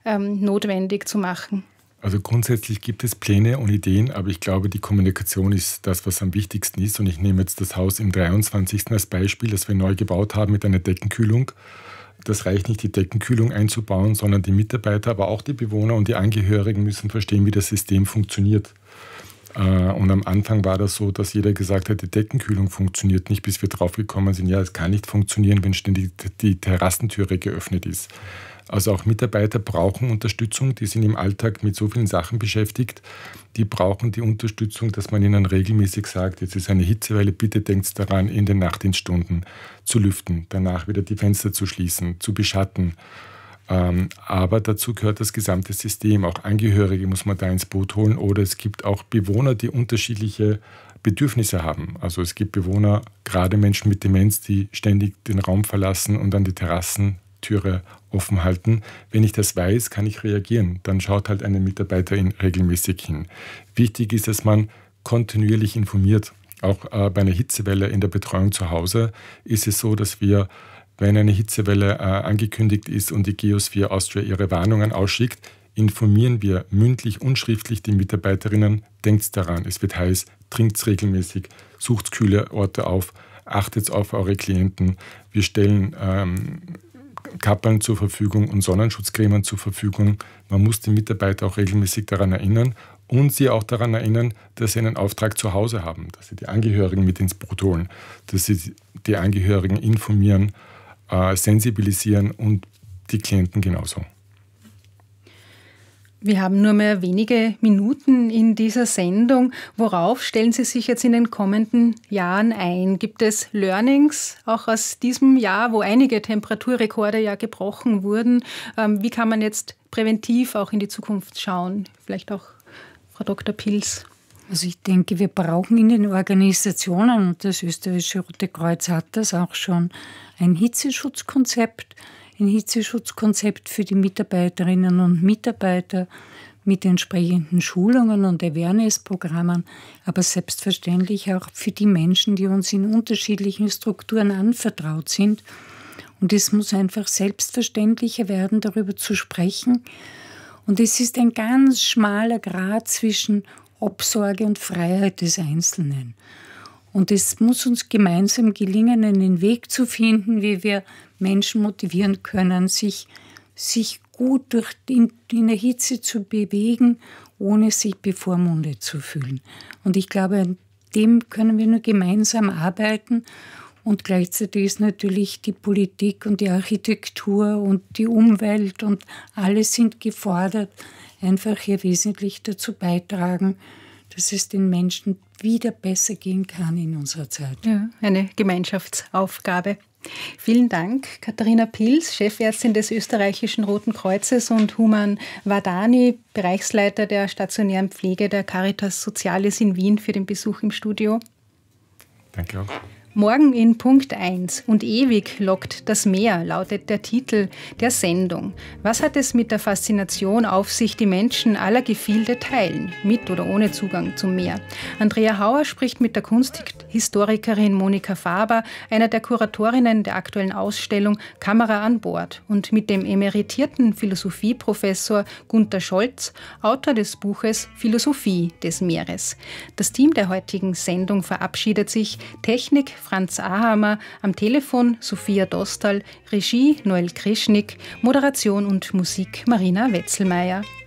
notwendig zu machen? Also grundsätzlich gibt es Pläne und Ideen, aber ich glaube, die Kommunikation ist das, was am wichtigsten ist. Und ich nehme jetzt das Haus im 23. als Beispiel, das wir neu gebaut haben mit einer Deckenkühlung. Das reicht nicht, die Deckenkühlung einzubauen, sondern die Mitarbeiter, aber auch die Bewohner und die Angehörigen müssen verstehen, wie das System funktioniert. Und am Anfang war das so, dass jeder gesagt hat, die Deckenkühlung funktioniert nicht, bis wir drauf gekommen sind, ja, es kann nicht funktionieren, wenn ständig die Terrassentüre geöffnet ist. Also auch Mitarbeiter brauchen Unterstützung, die sind im Alltag mit so vielen Sachen beschäftigt, die brauchen die Unterstützung, dass man ihnen regelmäßig sagt, jetzt ist eine Hitzewelle, bitte denkt daran, in den Nachtdienststunden zu lüften, danach wieder die Fenster zu schließen, zu beschatten. Aber dazu gehört das gesamte System, auch Angehörige muss man da ins Boot holen oder es gibt auch Bewohner, die unterschiedliche Bedürfnisse haben. Also es gibt Bewohner, gerade Menschen mit Demenz, die ständig den Raum verlassen und dann die Terrassentüre offen halten. Wenn ich das weiß, kann ich reagieren. Dann schaut halt eine Mitarbeiterin regelmäßig hin. Wichtig ist, dass man kontinuierlich informiert. Auch bei einer Hitzewelle in der Betreuung zu Hause ist es so, dass wir, wenn eine Hitzewelle angekündigt ist und die Geosphere Austria ihre Warnungen ausschickt, informieren wir mündlich und schriftlich die Mitarbeiterinnen, denkt daran, es wird heiß, trinkt regelmäßig, sucht kühle Orte auf, achtet auf eure Klienten. Wir stellen Kappeln zur Verfügung und Sonnenschutzcremen zur Verfügung. Man muss die Mitarbeiter auch regelmäßig daran erinnern und sie auch daran erinnern, dass sie einen Auftrag zu Hause haben, dass sie die Angehörigen mit ins Boot holen, dass sie die Angehörigen informieren, sensibilisieren und die Klienten genauso. Wir haben nur mehr wenige Minuten in dieser Sendung. Worauf stellen Sie sich jetzt in den kommenden Jahren ein? Gibt es Learnings auch aus diesem Jahr, wo einige Temperaturrekorde ja gebrochen wurden? Wie kann man jetzt präventiv auch in die Zukunft schauen? Vielleicht auch Frau Dr. Pils. Also ich denke, wir brauchen in den Organisationen, und das Österreichische Rote Kreuz hat das auch schon, ein Hitzeschutzkonzept für die Mitarbeiterinnen und Mitarbeiter mit entsprechenden Schulungen und Awareness-Programmen, aber selbstverständlich auch für die Menschen, die uns in unterschiedlichen Strukturen anvertraut sind. Und es muss einfach selbstverständlicher werden, darüber zu sprechen. Und es ist ein ganz schmaler Grat zwischen Obsorge und Freiheit des Einzelnen. Und es muss uns gemeinsam gelingen, einen Weg zu finden, wie wir Menschen motivieren können, sich gut in der Hitze zu bewegen, ohne sich bevormundet zu fühlen. Und ich glaube, an dem können wir nur gemeinsam arbeiten. Und gleichzeitig ist natürlich die Politik und die Architektur und die Umwelt und alles sind gefordert, einfach hier wesentlich dazu beitragen, dass es den Menschen wieder besser gehen kann in unserer Zeit. Ja, eine Gemeinschaftsaufgabe. Vielen Dank, Katharina Pils, Chefärztin des Österreichischen Roten Kreuzes, und Human Vardani, Bereichsleiter der stationären Pflege der Caritas Soziales in Wien, für den Besuch im Studio. Danke auch. Morgen in Punkt 1 und ewig lockt das Meer, lautet der Titel der Sendung. Was hat es mit der Faszination auf sich, die Menschen aller Gefilde teilen, mit oder ohne Zugang zum Meer? Andrea Hauer spricht mit der Kunsthistorikerin Monika Faber, einer der Kuratorinnen der aktuellen Ausstellung Kamera an Bord, und mit dem emeritierten Philosophieprofessor Gunther Scholz, Autor des Buches Philosophie des Meeres. Das Team der heutigen Sendung verabschiedet sich. Technik Franz Ahammer, am Telefon Sophia Dostal, Regie Noel Krischnick, Moderation und Musik Marina Wetzelmeier.